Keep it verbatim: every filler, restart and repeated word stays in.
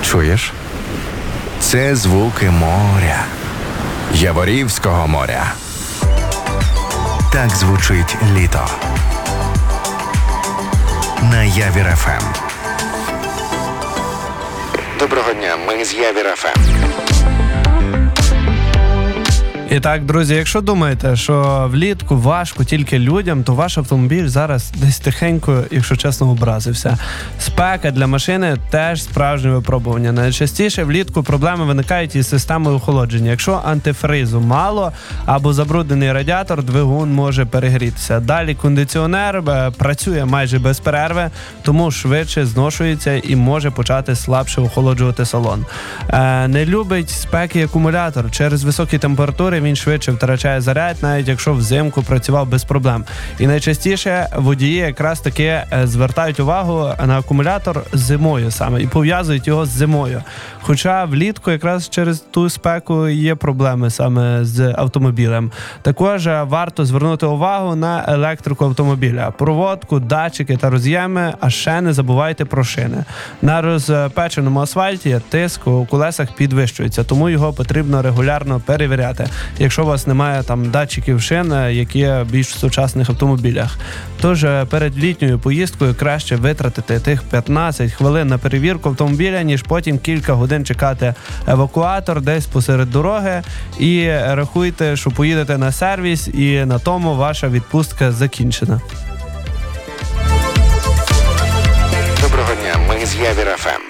Чуєш? Це звуки моря. Яворівського моря. Так звучить літо. На Явір еф ем. Доброго дня, ми з Явір еф ем. І так, друзі, якщо думаєте, що влітку важко тільки людям, то ваш автомобіль зараз десь тихенько, якщо чесно, образився. Спека для машини теж справжнє випробування. Найчастіше влітку проблеми виникають із системою охолодження. Якщо антифризу мало або забруднений радіатор, двигун може перегрітися. Далі кондиціонер працює майже без перерви, тому швидше зношується і може почати слабше охолоджувати салон. Не любить спеки акумулятор. Через високі температури він швидше втрачає заряд, навіть якщо взимку працював без проблем. І найчастіше водії якраз таки звертають увагу на акумулятор зимою саме і пов'язують його з зимою. Хоча влітку якраз через ту спеку є проблеми саме з автомобілем. Також варто звернути увагу на електрику автомобіля, проводку, датчики та роз'єми, а ще не забувайте про шини. На розпеченому асфальті тиск у колесах підвищується, тому його потрібно регулярно перевіряти, якщо у вас немає там датчиків шин, які є більш в сучасних автомобілях. Тож перед літньою поїздкою краще витратити тих п'ятнадцять хвилин на перевірку автомобіля, ніж потім кілька годин чекати евакуатор десь посеред дороги, і рахуйте, що поїдете на сервіс, і на тому ваша відпустка закінчена. Доброго дня, ми з Явір еф ем.